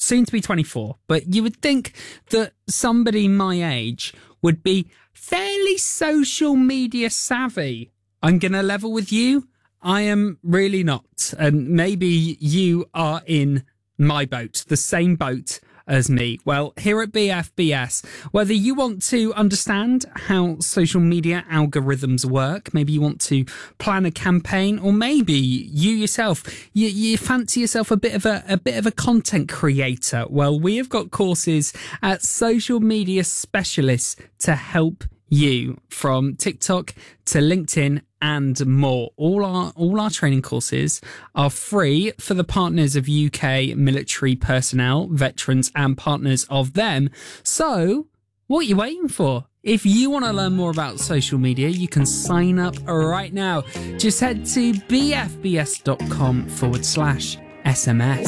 soon to be 24, but you would think that somebody my age would be fairly social media savvy. I'm going to level with you. I am really not. And maybe you are in my boat, the same boat as me. Well, here at BFBS, whether you want to understand how social media algorithms work, maybe you want to plan a campaign, or maybe you yourself, you fancy yourself a bit of a content creator. Well, we have got courses at Social Media Specialists to help you, from TikTok to LinkedIn and more. All our training courses are free for the partners of UK military personnel, veterans and partners of them. So what are you waiting for? If you want to learn more about social media, you can sign up right now. Just head to bfbs.com/SMS.